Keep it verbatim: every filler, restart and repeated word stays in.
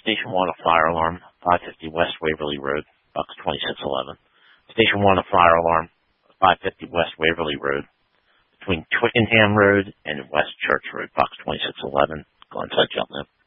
Station one, a fire alarm, five fifty West Waverly Road, Bucks twenty-six eleven. Station one, a fire alarm, five fifty West Waverly Road, between Twickenham Road and West Church Road, Bucks twenty-six eleven. Go inside, jump in.